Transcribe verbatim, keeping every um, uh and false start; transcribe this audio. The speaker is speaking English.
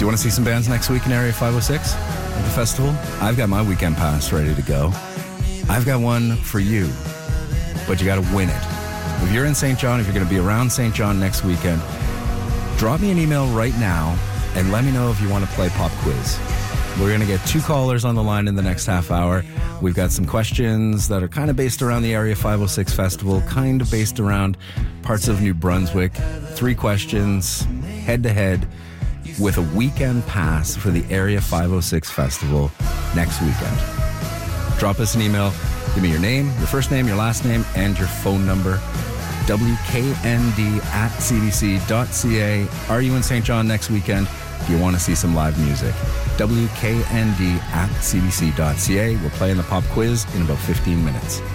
you want to see some bands next week in Area five oh six at the festival? I've got my weekend pass ready to go. I've got one for you, but you got to win it. If you're in Saint John, if you're going to be around Saint John next weekend, drop me an email right now and let me know if you want to play Pop Quiz. We're going to get two callers on the line in the next half hour. We've got some questions that are kind of based around the Area five oh six Festival, kind of based around parts of New Brunswick. Three questions, head-to-head, with a weekend pass for the Area five oh six Festival next weekend. Drop us an email. Give me your name, your first name, your last name, and your phone number. W K N D at C B C dot C A. Are you in Saint John next weekend? Do you want to see some live music? W K N D at C B C dot C A. We're playing the pop quiz in about fifteen minutes.